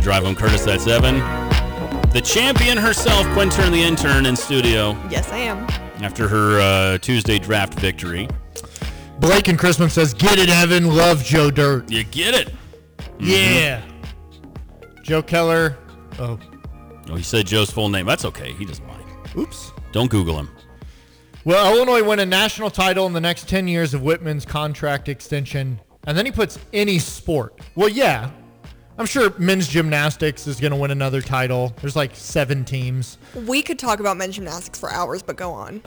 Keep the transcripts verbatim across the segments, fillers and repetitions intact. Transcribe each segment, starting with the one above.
Drive Home Curtis, that's Evan. The champion herself, Quintern the intern, in studio. Yes, I am. After her uh, Tuesday draft victory. Blake and Chrisman says, get it, Evan. Love Joe Dirt. You get it. Mm-hmm. Yeah. Joe Keller. Oh. Oh, he said Joe's full name. That's okay. He doesn't mind. Oops. Don't Google him. Well, Illinois win a national title in the next ten years of Whitman's contract extension. And then he puts any sport. Well, yeah. I'm sure men's gymnastics is going to win another title. There's like seven teams. We could talk about men's gymnastics for hours, but go on.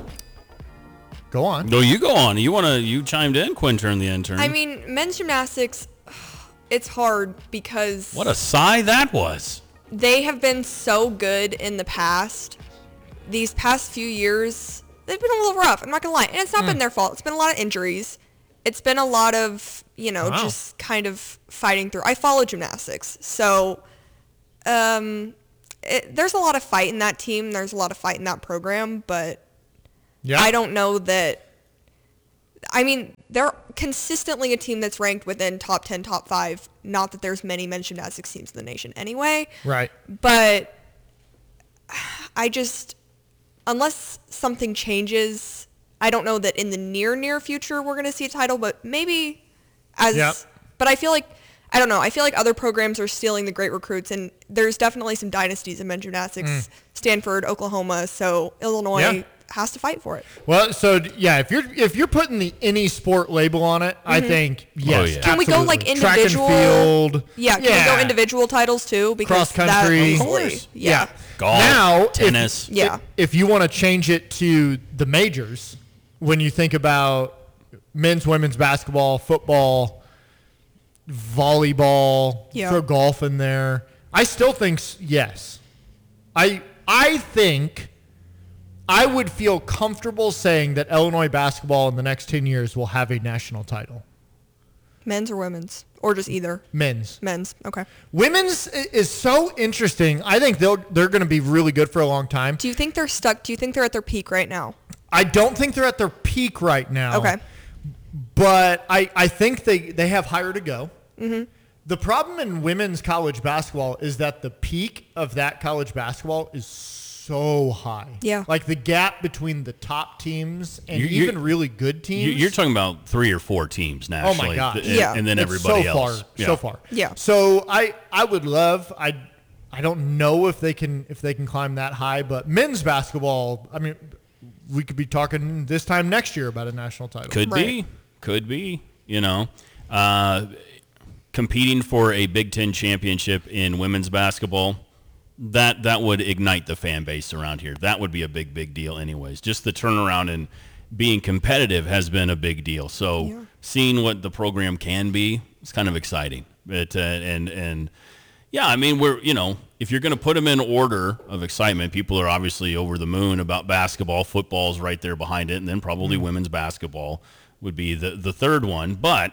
Go on. No, you go on. You want to? You chimed in, Quintern the intern. I mean, men's gymnastics, it's hard because... What a sigh that was. They have been so good in the past. These past few years, they've been a little rough. I'm not going to lie. And it's not mm. been their fault. It's been a lot of injuries. It's been a lot of, you know, wow. just kind of fighting through. I follow gymnastics. So um, it, there's a lot of fight in that team. There's a lot of fight in that program. But yeah. I don't know that. I mean, they're consistently a team that's ranked within top ten, top five. Not that there's many men's gymnastics teams in the nation anyway. Right. But I just, unless something changes, I don't know that in the near, near future we're going to see a title, but maybe as, yep. but I feel like, I don't know, I feel like other programs are stealing the great recruits, and there's definitely some dynasties in men's gymnastics, mm. Stanford, Oklahoma, so Illinois yeah. has to fight for it. Well, so yeah, if you're if you're putting the any sport label on it, mm-hmm. I think yes. Oh, yeah. Can absolutely. we go like individual? Track and field. Yeah, can yeah. we go individual titles too? Because cross country, that, of course. Yeah. yeah. Golf, now, tennis. If, yeah. If you want to change it to the majors, when you think about men's, women's basketball, football, volleyball, yeah. throw golf in there, I still think yes. I I think I would feel comfortable saying that Illinois basketball in the next ten years will have a national title. Men's or women's? Or just either? Men's. Men's, okay. Women's is so interesting. I think they'll, they're going to be really good for a long time. Do you think they're stuck? Do you think they're at their peak right now? I don't think they're at their peak right now. Okay. But I, I think they, they have higher to go. Mm-hmm. The problem in women's college basketball is that the peak of that college basketball is so high. Yeah. Like the gap between the top teams and you're, even you're, really good teams. You're talking about three or four teams nationally. Oh my gosh. And, yeah. and then it's everybody so else. Far, yeah. So far. Yeah. So I, I would love, I, I don't know if they can, if they can climb that high, but men's basketball, I mean, we could be talking this time next year about a national title. Could right. be. Could be. You know, uh, competing for a Big Ten championship in women's basketball, that that would ignite the fan base around here. That would be a big, big deal anyways. Just the turnaround and being competitive has been a big deal. So yeah. seeing what the program can be, it's kind of exciting. But, uh, and, and yeah, I mean, we're, you know, if you're going to put them in order of excitement, people are obviously over the moon about basketball. Football's right there behind it, and then probably mm-hmm. women's basketball would be the, the third one. But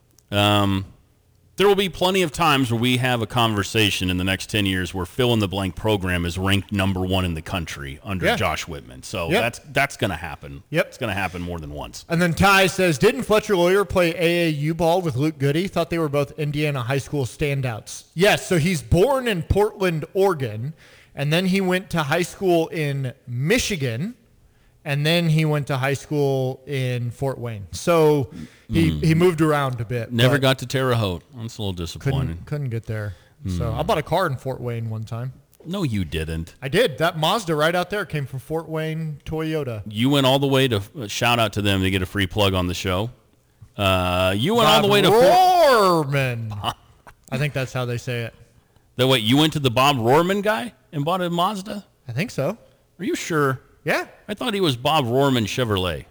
um, there will be plenty of times where we have a conversation in the next ten years where fill-in-the-blank program is ranked number one in the country under yeah. Josh Whitman. So yep. that's that's going to happen. Yep. It's going to happen more than once. And then Ty says, didn't Fletcher Lawyer play A A U ball with Luke Goody? Thought they were both Indiana high school standouts. Yes, so he's born in Portland, Oregon, and then he went to high school in Michigan, and then he went to high school in Fort Wayne. So he, mm. he moved around a bit. Never got to Terre Haute. That's a little disappointing. Couldn't, couldn't get there. Mm. So I bought a car in Fort Wayne one time. No, you didn't. I did. That Mazda right out there came from Fort Wayne Toyota. You went all the way to uh, shout out to them to get a free plug on the show. Uh, you went Bob all the way to Rohrman. Fort- I think that's how they say it. The wait, you went to the Bob Rohrman guy and bought a Mazda? I think so. Are you sure? Yeah. I thought he was Bob Rohrman Chevrolet.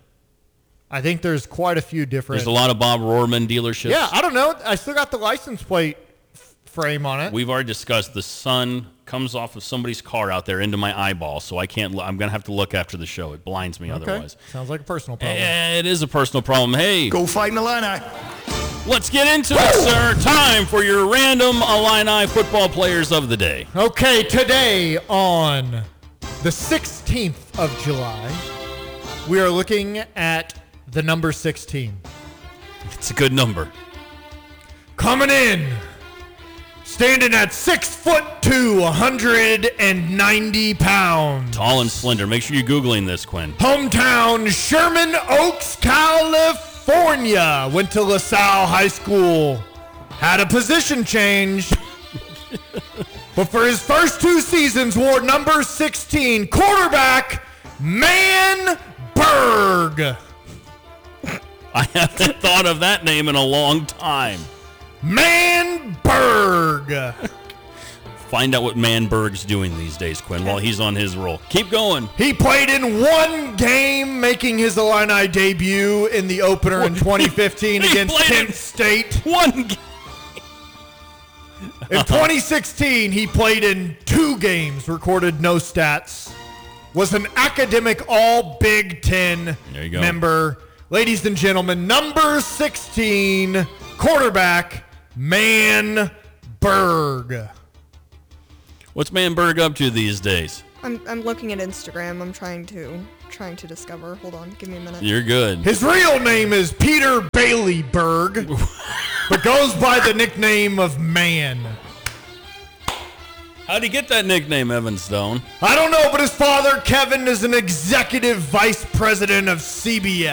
I think there's quite a few different. There's a lot of Bob Rohrman dealerships. Yeah, I don't know. I still got the license plate f- frame on it. We've already discussed the sun comes off of somebody's car out there into my eyeball, so I can't. I'm going to have to look after the show. It blinds me okay. otherwise. Sounds like a personal problem. It is a personal problem. Hey. Go fight in Illini. Let's get into it, sir. Time for your random Illini football players of the day. Okay, today on the sixteenth of July, we are looking at the number sixteen. It's a good number. Coming in, Standing at six foot two, one hundred ninety pounds. Tall and slender. Make sure you're Googling this, Quinn. Hometown, Sherman Oaks, California. Went to LaSalle High School. Had a position change. But for his first two seasons, wore number sixteen, quarterback, Man Berg. I haven't thought of that name in a long time. Man Berg. Find out what Manberg's doing these days, Quinn, while he's on his roll. Keep going. He played in one game, making his Illini debut in the opener in twenty fifteen He against played Kent in State. One game. In twenty sixteen, he played in two games, recorded no stats. Was an academic all Big Ten There you go. member. Ladies and gentlemen, number sixteen, quarterback, Man Berg. What's Manberg up to these days? I'm I'm looking at Instagram. I'm trying to trying to discover. Hold on, give me a minute. You're good. His real name is Peter Bailey Berg, but goes by the nickname of Man. How'd he get that nickname, Evan Stone? I don't know, but his father, Kevin, is an executive vice president of C B S.